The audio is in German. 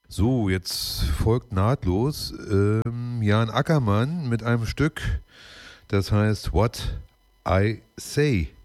So, jetzt folgt nahtlos Jan Ackermann mit einem Stück, das heißt What I Say.